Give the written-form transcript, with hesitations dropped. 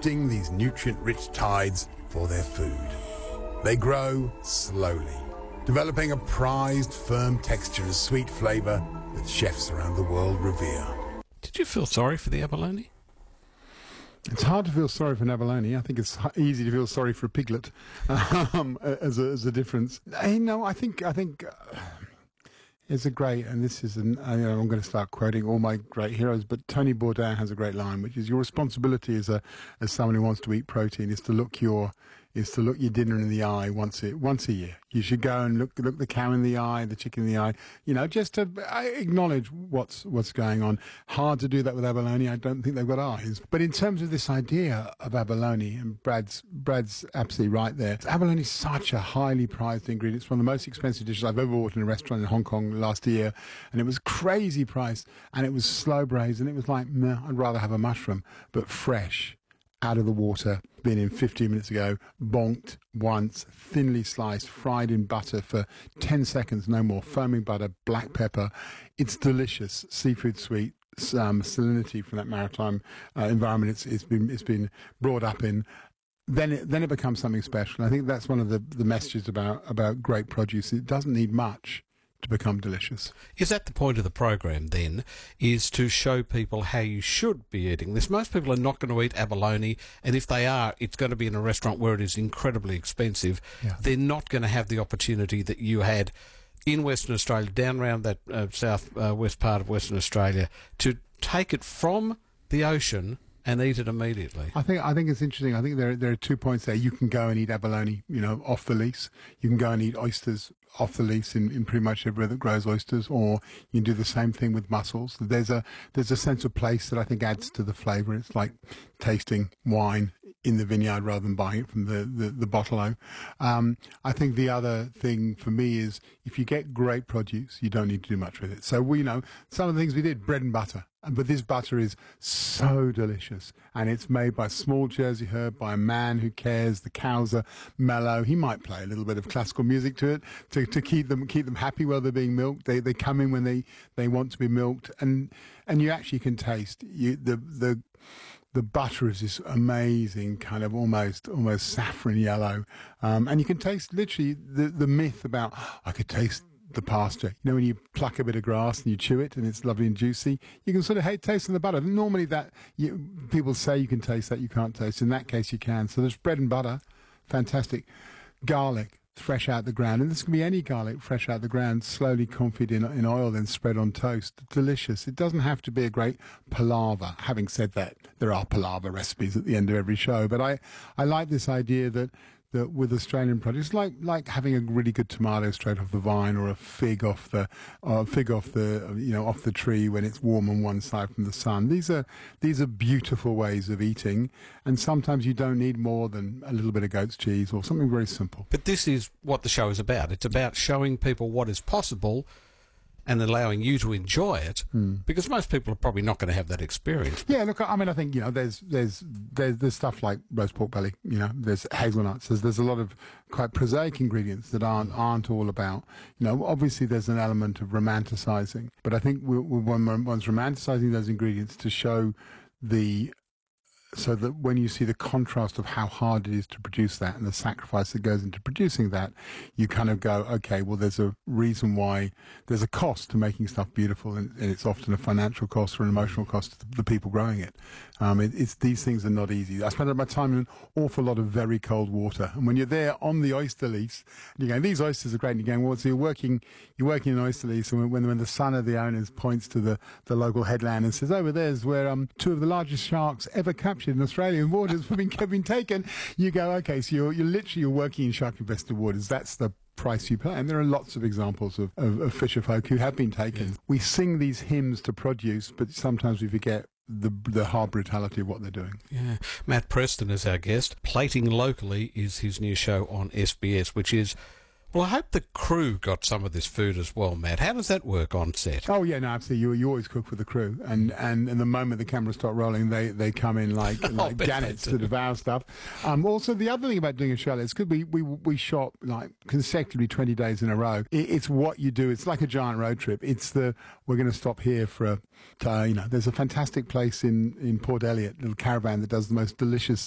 adapting these nutrient-rich tides for their food. They grow slowly, developing a prized, firm texture and sweet flavour that chefs around the world revere. Did you feel sorry for the abalone? It's hard to feel sorry for an abalone. I think it's easy to feel sorry for a piglet as a difference. I think it's a great, and this is I'm going to start quoting all my great heroes, but Tony Bourdain has a great line, which is your responsibility as someone who wants to eat protein is to look your dinner in the eye once a year. You should go and look the cow in the eye, the chicken in the eye, just to acknowledge what's going on. Hard to do that with abalone. I don't think they've got eyes. But in terms of this idea of abalone, and Brad's absolutely right there. Abalone is such a highly prized ingredient. It's one of the most expensive dishes I've ever bought in a restaurant in Hong Kong last year, and it was crazy priced, and it was slow braised, and it was like, meh, I'd rather have a mushroom, but fresh, out of the water, been in 15 minutes ago, bonked once, thinly sliced, fried in butter for 10 seconds, no more, foaming butter, black pepper. It's delicious, seafood sweet, salinity from that maritime environment it's been brought up in. Then it becomes something special. And I think that's one of the messages about great produce. It doesn't need much to become delicious. Is that the point of the program then, is to show people how you should be eating this? Most people are not going to eat abalone, and if they are, it's going to be in a restaurant where it is incredibly expensive. Yeah. They're not going to have the opportunity that you had in Western Australia, down around that south-west part of Western Australia, to take it from the ocean and eat it immediately. I think it's interesting. I think there are 2 points there. You can go and eat abalone, off the lease. You can go and eat oysters off the lease in pretty much everywhere that grows oysters, or you can do the same thing with mussels. There's a sense of place that I think adds to the flavour. It's like tasting wine in the vineyard rather than buying it from the bottle-o. I think the other thing for me is if you get great produce, you don't need to do much with it. So some of the things we did, bread and butter. But this butter is so delicious, and it's made by small Jersey herb, by a man who cares. The cows are mellow. He might play a little bit of classical music to it to keep them happy while they're being milked. They come in when they want to be milked, and you actually can taste the butter is this amazing kind of almost saffron yellow, and you can taste literally the myth about I could taste the pasture. When you pluck a bit of grass and you chew it and it's lovely and juicy, you can sort of taste the butter. Normally people say you can taste that, you can't taste. In that case, you can. So there's bread and butter, fantastic. Garlic, fresh out the ground. And this can be any garlic fresh out the ground, slowly confit in oil, then spread on toast. Delicious. It doesn't have to be a great palaver. Having said that, there are palaver recipes at the end of every show. But I like this idea that with Australian produce, like having a really good tomato straight off the vine, or a fig off the off the tree when it's warm on one side from the sun. These are beautiful ways of eating, and sometimes you don't need more than a little bit of goat's cheese or something very simple. But this is what the show is about. It's about showing people what is possible and allowing you to enjoy it, because most people are probably not going to have that experience. Yeah, look, I mean, I think there's stuff like roast pork belly. There's hazelnuts. There's a lot of quite prosaic ingredients that aren't all about. Obviously there's an element of romanticising, but I think one's romanticising those ingredients to show so that when you see the contrast of how hard it is to produce that and the sacrifice that goes into producing that, you kind of go, okay, well, there's a reason why there's a cost to making stuff beautiful, and it's often a financial cost or an emotional cost to the people growing it. It's these things are not easy. I spend my time in an awful lot of very cold water, and when you're there on the oyster lease, you're going, these oysters are great, and you're going, well, so you're working in an oyster lease, and when the son of the owners points to the local headland and says, over there's where two of the largest sharks ever captured in Australian waters have been taken, you go, okay, so you're working in shark-infested waters. That's the price you pay. And there are lots of examples of fisher folk who have been taken. Yeah. We sing these hymns to produce, but sometimes we forget the hard brutality of what they're doing. Yeah. Matt Preston is our guest. Plating Locally is his new show on SBS, which is... Well, I hope the crew got some of this food as well, Matt. How does that work on set? Oh, yeah, no, absolutely. You always cook for the crew. And the moment the cameras start rolling, they come in like gannets to devour stuff. Also, the other thing about doing a show, it's good. We shot like consecutively 20 days in a row. It's what you do. It's like a giant road trip. We're going to stop here for there's a fantastic place in Port Elliot, a little caravan that does the most delicious